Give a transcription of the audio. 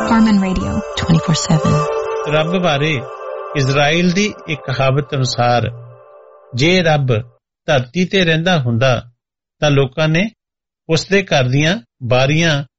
Carmen Radio 24/7 ਰੱਬ ਬਾਰੇ Israel ਦੀ ਇੱਕ ਕਹਾਵਤ ਅਨੁਸਾਰ ਜੇ ਰੱਬ ਧਰਤੀ ਤੇ ਰਹਿੰਦਾ ਹੁੰਦਾ ਤਾਂ ਲੋਕਾਂ ਨੇ ਉਸ ਦੇ ਘਰ ਦੀਆਂ ਬਾਰੀਆਂ